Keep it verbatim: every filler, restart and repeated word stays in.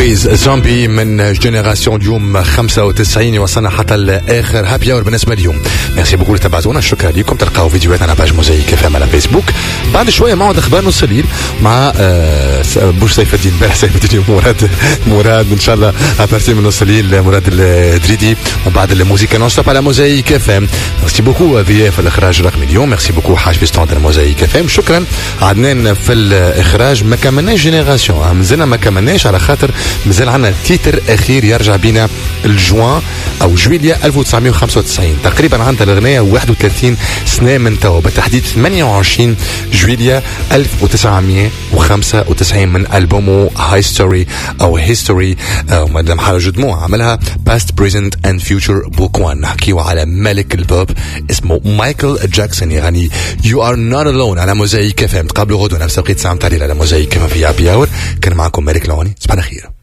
Always Zombie من جنراسيون اليوم خمسة وتسعين. وصلنا حتى الآخر هابي اور بالنسبة اليوم. ميرسي بوكو لتابعتونا. شكرا لكم. تلقاو فيديوهاتنا على باج موزايك اف ام على فيسبوك. بعد شوية موعد أخبار نص الليل مع بوش سيف الدين. امبارح سيف الدين مراد مراد إن شاء الله أبارتي من نص الليل مراد الدريدي. وبعد الموسيقى نون ستوب على موزايك اف ام. ميرسي بوكو في في الإخراج رقم اليوم. ميرسي بوكو حاج في ستاند موزايك اف ام. شكرا. عدنان في الإخراج. ما كملناش جينيراسيون مازلنا ما كملناش على خاطر مازال عنا تيتر أخير يرجع بينا الجوان أو جويليا ألف وتسعمائة وخمسة وتسعين. تقريبا عندها الأغنية واحد وثلاثين سنة من توا، بالتحديد ثمانية وعشرين جويليا ألف وتسعمائة وخمسة وتسعين من ألبومه هايستوري أو هيستوري. مادام حاجة دموع عملها Past Present and Future Book One. نحكيو على ملك البوب اسمه مايكل جاكسون يغني You Are Not Alone على موزايك اف ام. تقابلوا غدوة نفس الوقت ساعة متاع على موزايك اف ام في هابي اور. كان معكم مالك لوني. صباح الخير.